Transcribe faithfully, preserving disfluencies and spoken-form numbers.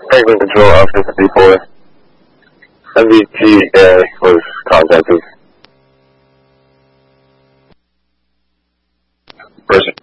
Franklin Control Officer fifty-four. M V T A was contacted. Person.